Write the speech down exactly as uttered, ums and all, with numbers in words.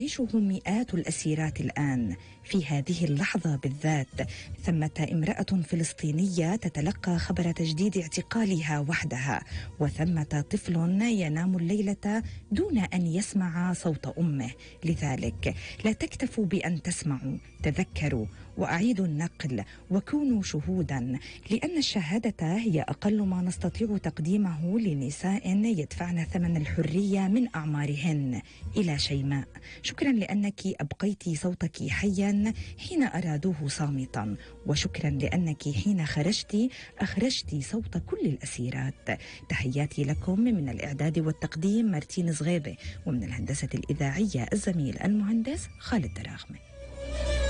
يعيشه مئات الأسيرات الآن في هذه اللحظة بالذات. ثمة امرأة فلسطينية تتلقى خبر تجديد اعتقالها وحدها، وثمة طفل ينام الليلة دون أن يسمع صوت أمه. لذلك لا تكتفوا بأن تسمعوا، تذكروا وأعيدوا النقل وكونوا شهودا، لأن الشهادة هي أقل ما نستطيع تقديمه لنساء يدفعن ثمن الحرية من أعمارهن. إلى شيماء، شكرا لأنك أبقيت صوتك حيا حين أرادوه صامتا، وشكرا لأنك حين خرجت أخرجت صوت كل الأسيرات. تحياتي لكم من الإعداد والتقديم مارتين زغيبة، ومن الهندسة الإذاعية الزميل المهندس خالد دراغمة.